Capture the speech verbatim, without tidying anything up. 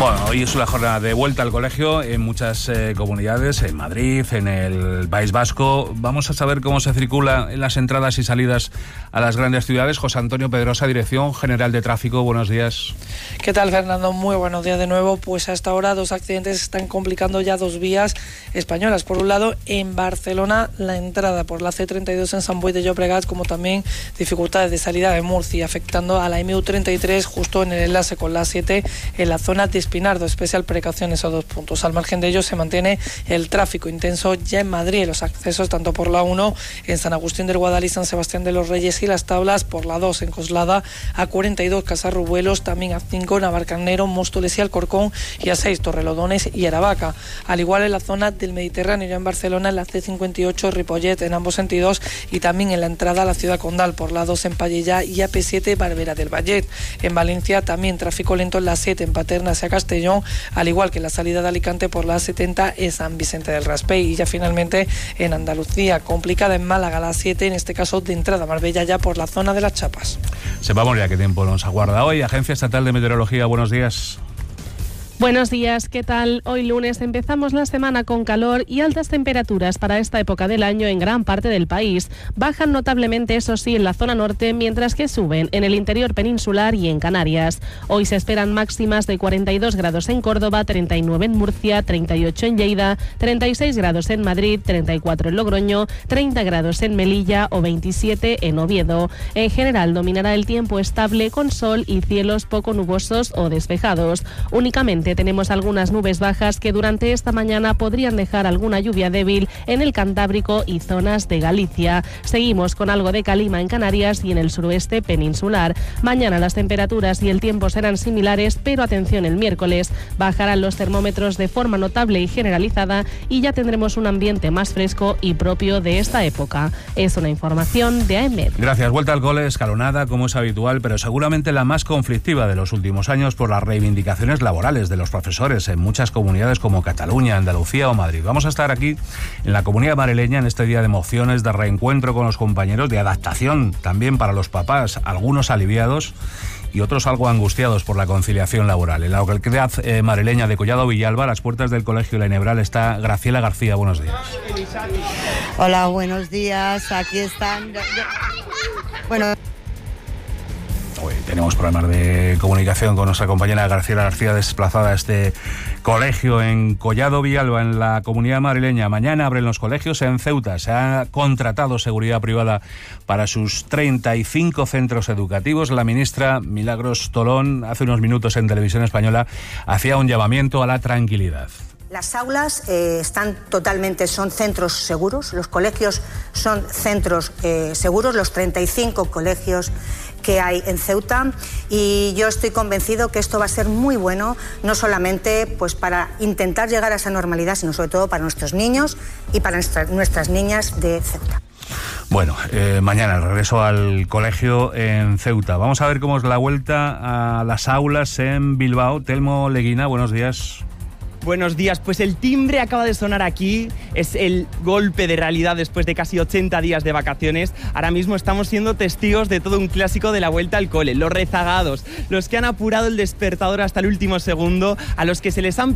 Bueno, hoy es una jornada de vuelta al colegio en muchas eh, comunidades, en Madrid, en el País Vasco. Vamos a saber cómo se circula en las entradas y salidas a las grandes ciudades. José Antonio Pedrosa, Dirección General de Tráfico, buenos días. ¿Qué tal, Fernando? Muy buenos días de nuevo. Pues hasta ahora dos accidentes están complicando ya dos vías españolas. Por un lado, en Barcelona, la entrada por la C treinta y dos en Sant Boi de Llobregat, como también dificultades de salida de Murcia, afectando a la M U treinta y tres justo en el enlace con la A siete en la zona de Espinardo. Especial precaución en esos dos puntos. Al margen de ello, se mantiene el tráfico intenso ya en Madrid, los accesos tanto por la uno en San Agustín del Guadalí, San Sebastián de los Reyes y Las Tablas, por la dos en Coslada, A cuarenta y dos Casarrubuelos, también A cinco Navarcarnero, Móstoles y Alcorcón, y A seis Torrelodones y Aravaca. Al igual en la zona del Mediterráneo, ya en Barcelona, en la C cincuenta y ocho Ripollet en ambos sentidos, y también en la entrada a la ciudad condal por la dos en Pallellá y A P siete Barberà del Vallet. En Valencia también tráfico lento en la siete en Paterna hacia Castellón, al igual que la salida de Alicante por la A setenta en San Vicente del Raspey. Y ya finalmente en Andalucía, complicada en Málaga la A siete, en este caso de entrada a Marbella, ya por la zona de las Chapas. Sepamos ya qué tiempo nos aguarda hoy. Agencia Estatal de Meteorología, buenos días. Buenos días, ¿qué tal? Hoy lunes empezamos la semana con calor y altas temperaturas para esta época del año en gran parte del país. Bajan notablemente, eso sí, en la zona norte, mientras que suben en el interior peninsular y en Canarias. Hoy se esperan máximas de cuarenta y dos grados en Córdoba, treinta y nueve en Murcia, treinta y ocho en Lleida, treinta y seis grados en Madrid, treinta y cuatro en Logroño, treinta grados en Melilla o veintisiete en Oviedo. En general dominará el tiempo estable con sol y cielos poco nubosos o despejados. Únicamente tenemos algunas nubes bajas que durante esta mañana podrían dejar alguna lluvia débil en el Cantábrico y zonas de Galicia. Seguimos con algo de calima en Canarias y en el suroeste peninsular. Mañana las temperaturas y el tiempo serán similares, pero atención, el miércoles bajarán los termómetros de forma notable y generalizada y ya tendremos un ambiente más fresco y propio de esta época. Es una información de A E M E D. Gracias. Vuelta al cole escalonada, como es habitual, pero seguramente la más conflictiva de los últimos años por las reivindicaciones laborales de los profesores en muchas comunidades como Cataluña, Andalucía o Madrid. Vamos a estar aquí en la comunidad madrileña en este día de emociones, de reencuentro con los compañeros, de adaptación también para los papás, algunos aliviados y otros algo angustiados por la conciliación laboral. En la localidad eh, madrileña de Collado Villalba, a las puertas del Colegio La Enebral, está Graciela García. Buenos días. Hola, buenos días. Aquí están... Bueno... Hoy tenemos problemas de comunicación con nuestra compañera Graciela García, desplazada a este colegio en Collado Villalba, en la comunidad madrileña. Mañana abren los colegios en Ceuta. Se ha contratado seguridad privada para sus treinta y cinco centros educativos. La ministra Milagros Tolón, hace unos minutos en Televisión Española, hacía un llamamiento a la tranquilidad. Las aulas eh, están totalmente, son centros seguros, los colegios son centros eh, seguros, los treinta y cinco colegios que hay en Ceuta, y yo estoy convencido que esto va a ser muy bueno, no solamente pues para intentar llegar a esa normalidad, sino sobre todo para nuestros niños y para nuestra, nuestras niñas de Ceuta. Bueno, eh, mañana el regreso al colegio en Ceuta. Vamos a ver cómo es la vuelta a las aulas en Bilbao. Telmo Leguina, buenos días. Buenos días, pues el timbre acaba de sonar aquí, es el golpe de realidad después de casi ochenta días de vacaciones. Ahora mismo estamos siendo testigos de todo un clásico de la vuelta al cole, los rezagados, los que han apurado el despertador hasta el último segundo, a los que se les han